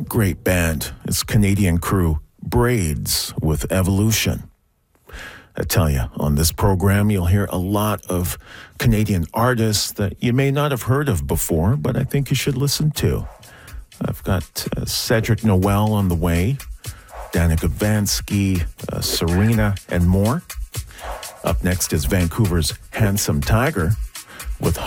great band. It's Canadian crew Braids with Evolution. I tell you, on this program, you'll hear a lot of Canadian artists that you may not have heard of before, but I think you should listen to. I've got Cedric Noel on the way, Danica Vansky, Serena, and more. Up next is Vancouver's Handsome Tiger with